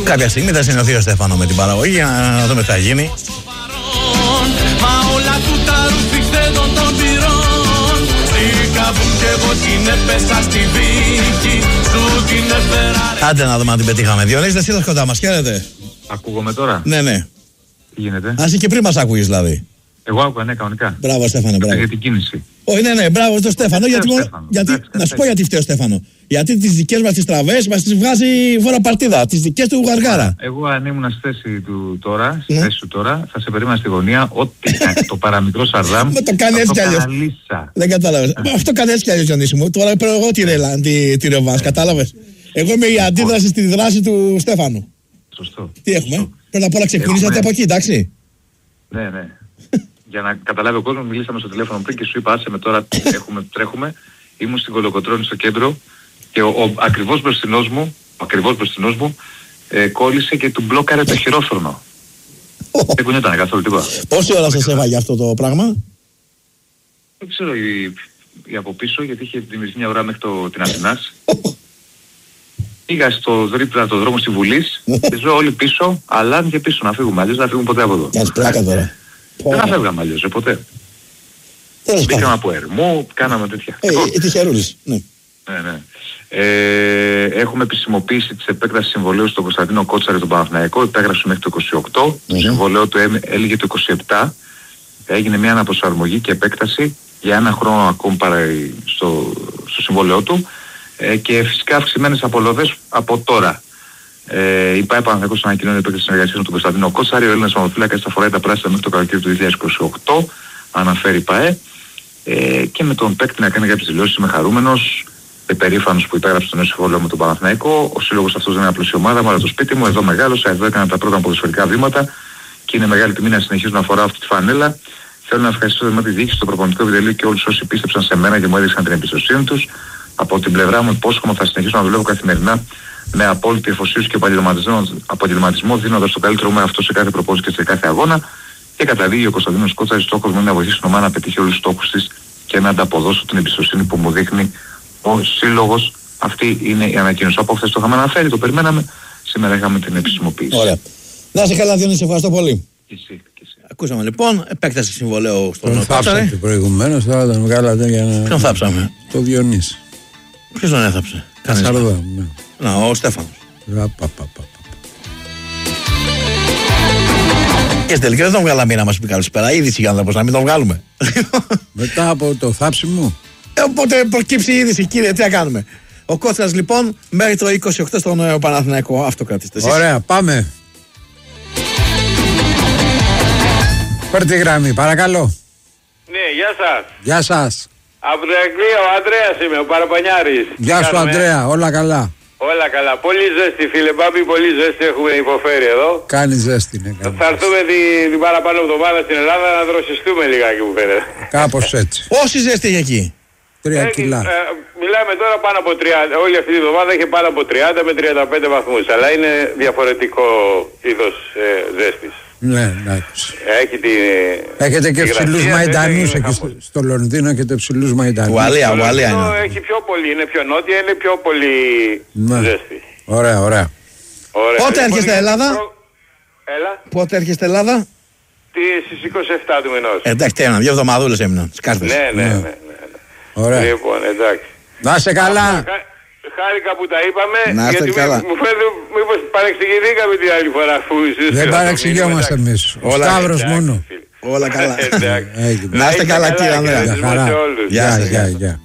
Κάποια στιγμή θα συνεχθεί ο Στέφανο με την παραγωγή για να δούμε τι θα γίνει. Μα όλα του τα ρουφιχθέντων των πυρών σήκαβουν και εγώ την έπεσα στη βίκη σου την έφερα. Άντε να δούμε αν την πετύχαμε. Διονύση, εσύ τα κοντά μας, χαίρετε. Ακούγομαι τώρα. Ναι. Τι γίνεται? Ας και πριν μας ακούγες δηλαδή. Εγώ άκουγα, ναι, κανονικά. Μπράβο, Στέφανε, μπράβο. Για την κίνηση. Όχι, ναι, μπράβο στον Στέφανο. Να σου πω γιατί φταίει ο Στέφανο. Γιατί τις δικές μας τις τραβές μας τις βγάζει βόρα παρτίδα. Τις δικές του γαργάρα. Εγώ αν ήμουν στη θέση του τώρα, στη θέση σου τώρα, θα σε περίμενα στη γωνία ό,τι το παραμικρό Σαρδάμ. Το κάνει έτσι κι αλλιώς. Δεν κατάλαβες. Αυτό κάνει έτσι κι αλλιώς, Διονύση μου. Τώρα παίρνω εγώ τη ρεβάνς, κατάλαβες. Εγώ είμαι η αντίδραση στη δράση του Στέφανου. Σωστό. Τι έχουμε? Πρώτα απ' όλα ξεκινήσατε από εκεί, εντάξει. Ναι. Για να καταλάβει ο κόσμος, μιλήσαμε στο τηλέφωνο πριν και σου είπα άσε με τώρα τρέχουμε. Ήμουν στην Κολοκοτρώνη στο κέντρο και ο ακριβώς μπροστινός μου κόλλησε και του μπλόκαρε το χειρόφρονο. Δεν κουνιόταν καθόλου τίποτα. Πόση ώρα σας έβαγε αυτό το πράγμα? Δεν ξέρω η από πίσω γιατί είχε δημιουργήσει μια ώρα μέχρι την Αθηνάς. Πήγα στο δίπλα το δρόμο στη Βουλής και ζω όλοι πίσω, αλλά και πίσω να φύγουμε, αλλιώς δεν θα φύγουμε ποτέ από εδώ. Κάνεις πλάκα τώρα. Δεν θα φεύγαμε αλλιώς, ποτέ. Μπήκαμε από Ερμού, κάναμε τέτοια. Τυχερούλης, ναι. Ναι. Έχουμε επισημοποίηση της επέκτασης συμβολέου στον Κωνσταντίνο Κότσαρη τον Παναθηναϊκό, υπέγραψε μέχρι το 28, το συμβολέο του έλεγε το 27, έγινε μια αναπροσαρμογή και επέκταση για ένα χρόνο ακόμη στο συμβολέο του και φυσικά αυξημένες απολωδές από τώρα. Η ΠΑΕ Παναθηναϊκός ανακοινώνει επέκταση συνεργασίας με τον Κωνσταντίνο Κότσαρη, ο Έλληνας μαυροφύλακας θα φοράει τα πράσινα μέχρι το καλοκαίρι του 2028, αναφέρει η ΠΑΕ. Και με τον παίκτη να κάνει κάποιες δηλώσεις, είμαι χαρούμενος, περήφανος που υπέγραψε το νέο συμβόλαιο με τον Παναθηναϊκό. Ο σύλλογος αυτός δεν είναι απλώς η ομάδα μου, αλλά το σπίτι μου, εδώ μεγάλωσα, εδώ έκανα τα πρώτα ποδοσφαιρικά βήματα και είναι μεγάλη τιμή να συνεχίζω να φοράω αυτή τη φανέλα. Θέλω να ευχαριστήσω με τη διοίκηση, το προπονητικό επιτελείο και όλους όσοι πίστεψαν σε μένα και μου έδειξαν την εμπιστοσύνη τους. Από την πλευρά μου υπόσχομαι θα συνεχίσω να δουλεύω καθημερινά με απόλυτη εφοσίωση και επαγγελματισμό, δίνοντας το καλύτερο μου αυτό σε κάθε προπόνηση και σε κάθε αγώνα. Και καταδείγει ο Κωνσταντίνος Κότσαρης στόχος μου είναι να βοηθήσει την ομάδα να πετύχει όλους τους στόχους της και να ανταποδώσω την εμπιστοσύνη που μου δείχνει ο σύλλογος. Αυτή είναι η ανακοίνωση. Από χθες το είχαμε αναφέρει, το περιμέναμε. Σήμερα είχαμε την επισημοποίηση. Ωραία. Να είσαι καλά, Διονύση, ευχαριστώ πολύ. Και εσύ. Ακούσαμε λοιπόν επέκταση συμβολέου στον Κότσαρη. Τον θάψατε προηγουμένως, τώρα τον βγάλατε για να... Ποιον θάψαμε? Το Διονύση. Ποιος τον έθαψε? Σαρδάμ, ναι. Να, ο Στέφανος. Και τελικά δεν τον βγάλαμε για να μας πει καλησπέρα. Είδηση για να μην τον βγάλουμε. Μετά από το θάψιμο. Οπότε προκύψει η είδηση, κύριε, τι να κάνουμε. Ο Κότσαρας λοιπόν μέχρι το 28 στον Παναθηναϊκό. Αυτό κρατήστε εσείς. Ωραία, πάμε. Πάρτε γραμμή, παρακαλώ. Ναι, γεια σας. Γεια σας. Από την Αγγλία ο Ανδρέας είμαι, ο Παραπανιάρης. Γεια σου Ανδρέα, όλα καλά. Όλα καλά. Πολύ ζέστη φίλε Μπάμπη, πολύ ζέστη έχουμε υποφέρει εδώ. Κάνει ζέστη, ναι. Θα έρθουμε την παραπάνω εβδομάδα στην Ελλάδα να δροσιστούμε λιγάκι που φαίνεται. Κάπως έτσι. Πόση ζέστη έχει εκεί? 3 κιλά. Μιλάμε τώρα πάνω από 30, όλη αυτή τη εβδομάδα έχει πάνω από 30 με 35 βαθμούς, αλλά είναι διαφορετικό είδος ζέστης. Ναι, εντάξει. Έχετε και ψηλούς Μαϊντανούς εκεί στο Λονδίνο, έχετε ψηλούς Μαϊντανούς. Ουαλία έχει πιο πολύ, είναι πιο νότια, είναι πιο πολύ ζέστη. Ωραία. Πότε έρχεστε Ελλάδα? Έλα. Πότε έρχεεστε Ελλάδα? Στις 27 του μηνός. Εντάξει, τι 2 εβδομαδούλες έμειναν. Σκάρτες. Ναι. Ωραία. Λοιπόν, εντάξει. Να είσαι καλά. Χάρηκα που τα είπαμε, γιατί μου φαίνεται μήπως παρεξηγηθήκαμε την άλλη φορά αφού δεν παρεξηγιόμαστε εμείς. Ο Σταύρος μόνο. Όλα καλά. Εντάξει. Να είστε καλά κύριε Ανδρέα. Γεια.